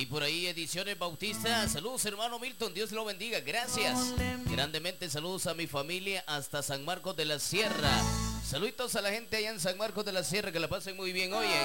Y por ahí Ediciones Bautista. Saludos, hermano Milton, Dios lo bendiga, gracias. Grandemente saludos a mi familia hasta San Marcos de la Sierra. Saluditos a la gente allá en San Marcos de la Sierra, que la pasen muy bien hoy.